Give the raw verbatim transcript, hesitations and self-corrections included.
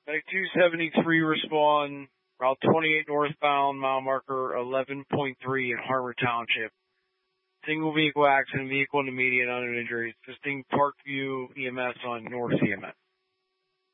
Medic two seventy-three respond, Route twenty-eight northbound, mile marker eleven point three in Harmer Township. Single vehicle accident, vehicle in immediate unknown injuries. Assisting Parkview E M S on North C M S.